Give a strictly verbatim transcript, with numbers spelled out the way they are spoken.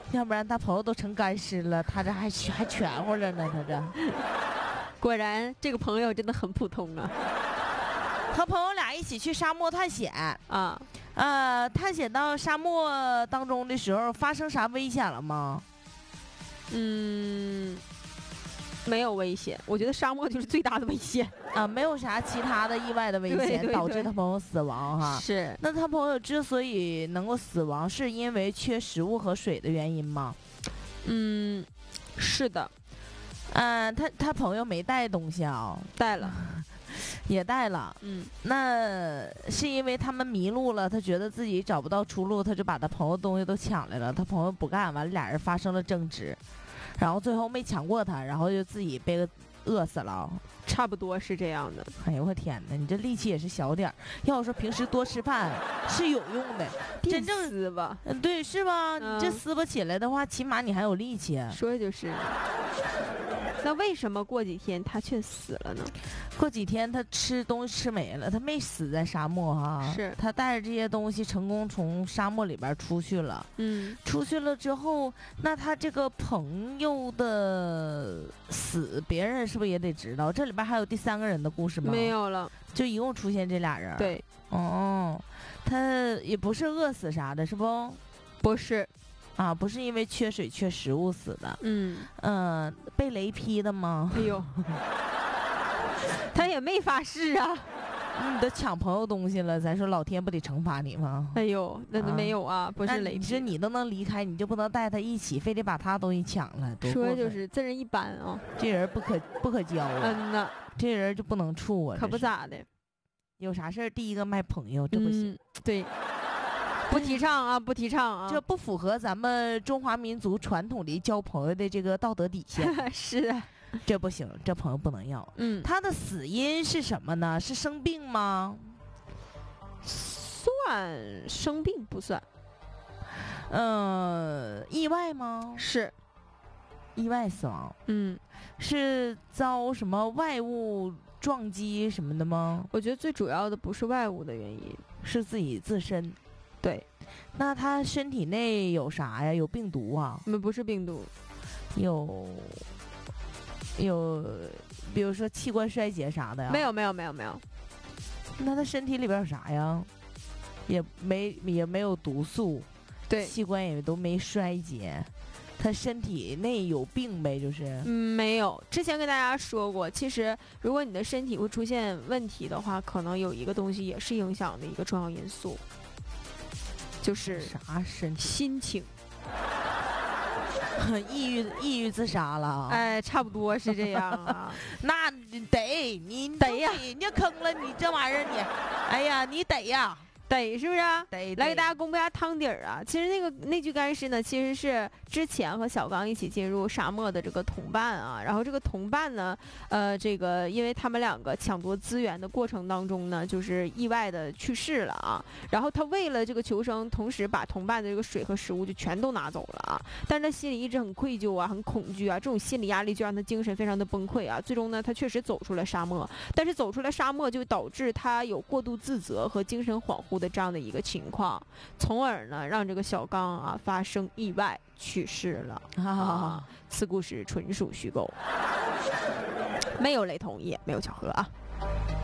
要不然他朋友都成干尸了，他这还还全乎着呢，他这。 果然，这个朋友真的很普通啊。 和朋友俩一起去沙漠探险啊， 呃，探险到沙漠当中的时候，发生啥危险了吗？ 嗯，没有危险。我觉得沙漠就是最大的危险啊，没有啥其他的意外的危险对对对导致他朋友死亡哈。 是。 那他朋友之所以能够死亡，是因为缺食物和水的原因吗？ 嗯，是的。 嗯、呃，他他朋友没带东西啊？ 带了。 也带了， 嗯， 那是因为他们迷路了，他觉得自己找不到出路，他就把他朋友东西都抢来了，他朋友不干，完了俩人发生了争执，然后最后没抢过他，然后就自己被饿死了， 差不多是这样的。 哎呦我天哪，你这力气也是小点儿，要说平时多吃饭是有用的，真正撕吧， 嗯，对，是吧？ 嗯、 你这撕巴起来的话，起码你还有力气。 说就是。那为什么过几天他却死了呢？ 过几天他吃东西吃没了，他没死在沙漠哈、啊， 是他带着这些东西成功从沙漠里边出去了。 嗯， 出去了之后，那他这个朋友的死，别人是不是也得知道？这里边还有第三个人的故事吗？ 没有了， 就一共出现这俩人。 对， 哦，他也不是饿死啥的，是不？ 不是。 啊，不是因为缺水缺食物死的， 嗯嗯、呃，被雷劈的吗？ 哎呦，他也没发誓啊， 你都抢朋友东西了，咱说老天不得惩罚你吗？ 哎呦，那都没有啊，啊不是雷劈。 你说你都能离开，你就不能带他一起，非得把他东西抢了？多说就是这人一般啊， 这人不可不可交啊， 嗯呐， 这人就不能处啊， 可不咋的。 有啥事儿第一个卖朋友，这不行， 嗯、对。不提倡啊，不提倡啊， 这不符合咱们中华民族传统里交朋友的这个道德底线。 是， 这不行，这朋友不能要。 嗯， 他的死因是什么呢？是生病吗？ 算生病不算。 呃，意外吗？ 是， 意外死亡。 嗯， 是遭什么外物撞击什么的吗？ 我觉得最主要的不是外物的原因， 是自己自身。 对， 那他身体内有啥呀？有病毒啊？ 那不是病毒， 有有，比如说器官衰竭啥的呀？ 没有，没有，没有，没有。 那他身体里边有啥呀？也没也没有毒素， 对， 器官也都没衰竭，他身体内有病呗，就是。 嗯，没有。之前跟大家说过，其实如果你的身体会出现问题的话，可能有一个东西也是影响的一个重要因素。就是啥身体？ 心情， 抑郁抑郁自杀了。 哎，差不多是这样啊。 那得你得呀， 人家坑了你这玩意儿你，哎呀，你得呀。 得是不是？ 得来给大家公布一下汤底儿啊！其实那个那具干尸呢，其实是之前和小刚一起进入沙漠的这个同伴啊。然后这个同伴呢，呃，这个因为他们两个抢夺资源的过程当中呢，就是意外的去世了啊。然后他为了这个求生，同时把同伴的这个水和食物就全都拿走了啊。但是他心里一直很愧疚啊，很恐惧啊，这种心理压力就让他精神非常的崩溃啊。最终呢，他确实走出了沙漠，但是走出了沙漠就导致他有过度自责和精神恍惚的这样的一个情况，从而呢让这个小刚啊发生意外去世了。啊，此故事纯属虚构，没有雷同，也没有巧合啊。